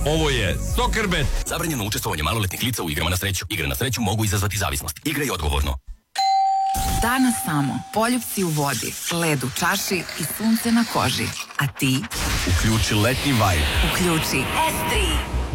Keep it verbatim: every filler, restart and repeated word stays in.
Ovo je Soccerbet. Zabranjeno učestvovanje maloletnih lica u igrama na sreću. Igre na sreću mogu izazvati zavisnost. Igraj odgovorno. Danas samo poljupci u vodi, led u čaši i sunce na koži. A ti? Uključi letnji vibe. Uključi S tri.